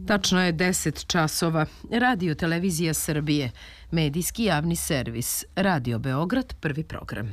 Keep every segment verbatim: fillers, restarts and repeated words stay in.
Tačno je deset časova. Radio Televizija Srbije, medijski javni servis, Radio Beograd, prvi program.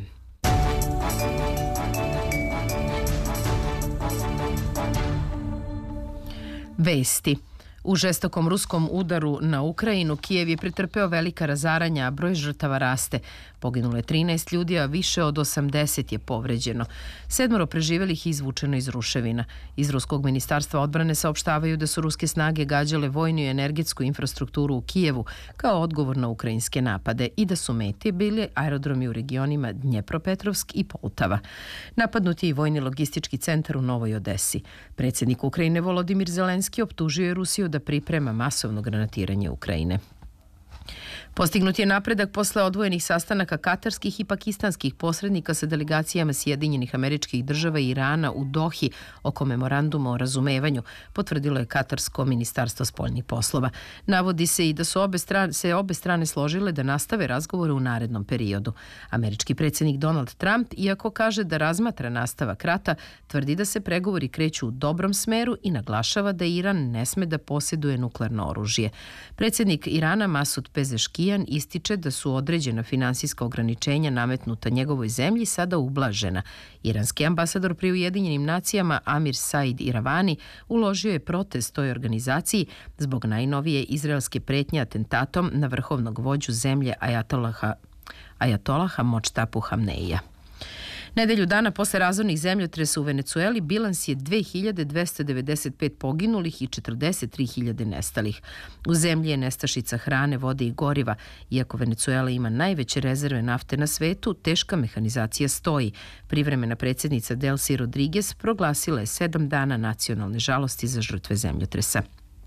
Vesti. U žestokom ruskom udaru na Ukrajinu Kijev je pretrpeo velika razaranja, a broj žrtava raste. Poginulo je trinaest ljudi, a više od osamdeset je povređeno. Sedmoro preživelih izvučeno iz ruševina. Iz Ruskog ministarstva odbrane saopštavaju da su ruske snage gađale vojnu i energetsku infrastrukturu u Kijevu kao odgovor na ukrajinske napade i da su mete bili aerodromi u regionima Dnjepropetrovsk i Poltava. Napadnut je i vojni logistički centar u Novoj Odesi. Predsjednik Ukrajine Volodimir Zelenski optužio je Rusiju da priprema masovno granatiranje Ukrajine. Postignut je napredak posle odvojenih sastanaka katarskih i pakistanskih posrednika sa delegacijama Sjedinjenih Američkih Država i Irana u Dohi oko memoranduma o razumevanju, potvrdilo je Katarsko ministarstvo spoljnih poslova. Navodi se i da su obe strane, se obe strane složile da nastave razgovore u narednom periodu. Američki predsjednik Donald Trump, iako kaže da razmatra nastavak rata, tvrdi da se pregovori kreću u dobrom smeru i naglašava da Iran ne sme da posjeduje nuklearno oružje. Predsjednik Irana Masud Pezeškijan ističe da su određena finansijska ograničenja nametnuta njegovoj zemlji sada ublažena. Iranski ambasador pri Ujedinjenim nacijama Amir Said Iravani uložio je protest toj organizaciji zbog najnovije izraelske pretnje atentatom na vrhovnog vođu zemlje Ajatolaha, Ajatolaha Močtapu Hamneija. Nedelju dana posle razornih zemljotresa u Venecueli bilans je dve hiljade dvesta devedeset pet poginulih i četrdeset tri hiljade nestalih. U zemlji je nestašica hrane, vode i goriva. Iako Venecuela ima najveće rezerve nafte na svetu, teška mehanizacija stoji. Privremena predsjednica Delcy Rodriguez proglasila je sedam dana nacionalne žalosti za žrtve zemljotresa.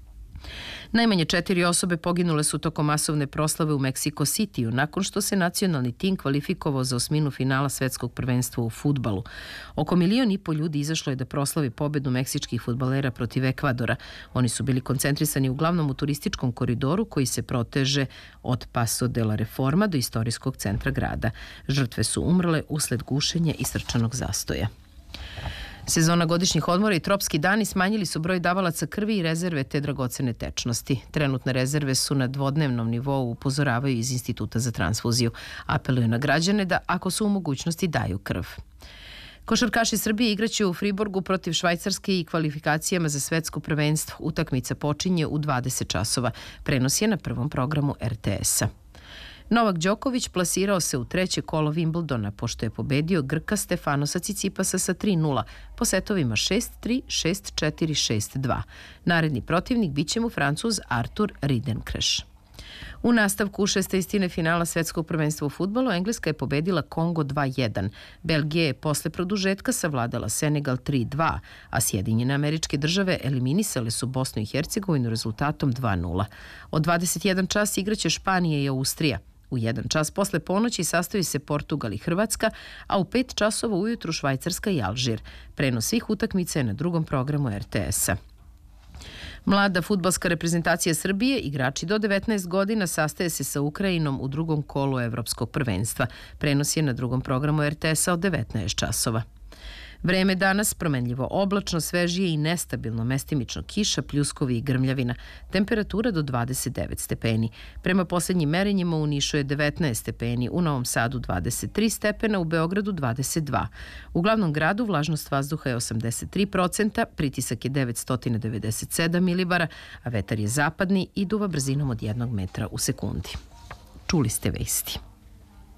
Najmanje četiri osobe poginule su tokom masovne proslave u Meksiko Citiju nakon što se nacionalni tim kvalifikovao za osminu finala svetskog prvenstva u fudbalu. Oko milion i po ljudi izašlo je da proslavi pobedu meksičkih fudbalera protiv Ekvadora. Oni su bili koncentrisani uglavnom u turističkom koridoru koji se proteže od Paso de la Reforma do istorijskog centra grada. Žrtve su umrle usled gušenja i srčanog zastoja. Sezona godišnjih odmora i tropski dani smanjili su broj davalaca krvi i rezerve te dragocene tečnosti. Trenutne rezerve su na dvodnevnom nivou, upozoravaju iz Instituta za transfuziju. Apeluju na građane da, ako su u mogućnosti, daju krv. Košarkaši Srbije igraće u Friborgu protiv Švajcarske i kvalifikacijama za svetsko prvenstvo. Utakmica počinje u dvadeset časova. Prenos je na prvom programu er te esa. Novak Đoković plasirao se u treće kolo Wimbledona, pošto je pobedio Grka Stefanosa Cicipasa sa tri nula, po setovima šest tri, šest četiri, šest dva. Naredni protivnik biće mu Francuz Artur Ridenkreš. U nastavku šestaestine finala svetskog prvenstva u fudbalu Engleska je pobedila Kongo dva jedan. Belgija je posle produžetka savladala Senegal tri dva, a Sjedinjene Američke Države eliminisale su Bosnu i Hercegovinu rezultatom dva nula. Od dvadeset jedan čas igraće Španija i Austrija. U jedan čas posle ponoći sastaju se Portugal i Hrvatska, a u pet časova ujutru Švajcarska i Alžir. Prenos svih utakmica je na drugom programu er te esa. Mlada fudbalska reprezentacija Srbije, igrači do devetnaest godina, sastaje se sa Ukrajinom u drugom kolu evropskog prvenstva. Prenos je na drugom programu er te esa od devetnaest časova. Vreme danas promenljivo oblačno, svežije i nestabilno, mestimično kiša, pljuskovi i grmljavina. Temperatura do dvadeset devet stepeni. Prema posljednjim merenjima u Nišu je devetnaest stepeni, u Novom Sadu dvadeset tri stepena, u Beogradu dvadeset dva. U glavnom gradu vlažnost vazduha je osamdeset tri procenta, pritisak je devetsto devedeset sedam milibara, a vetar je zapadni i duva brzinom od jednog metra u sekundi. Čuli ste vesti.